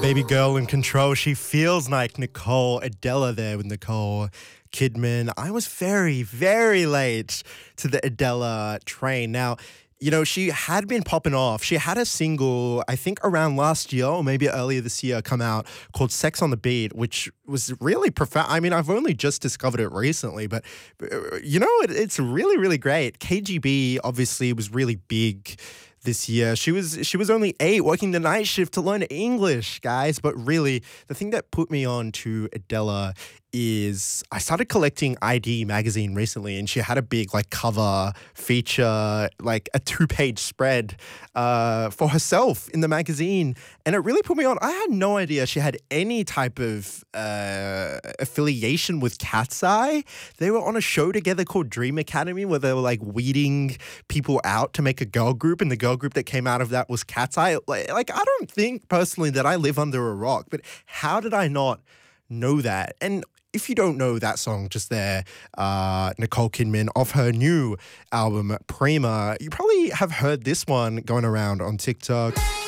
Baby girl in control. She feels like Nicole Adela there with Nicole Kidman. I was very, very late to the Adela train. Now, she had been popping off. She had a single, I think around last year or maybe earlier this year, come out called Sex on the Beat, which was really profound. I mean, I've only just discovered it recently, but it's really, really great. KGB obviously was really big this year. She was only 8, working the night shift to learn English, guys. But really, the thing that put me on to Adela is I started collecting ID magazine recently, and she had a big cover feature, like a 2-page spread for herself in the magazine, and it really put me on. I had no idea she had any type of affiliation with Cat's Eye. They were on a show together called Dream Academy, where they were weeding people out to make a girl group, and the girl group that came out of that was Cat's Eye. I don't think personally that I live under a rock, but how did I not know that? And if you don't know that song just there, Nicole Kidman, off her new album, Prima, you probably have heard this one going around on TikTok.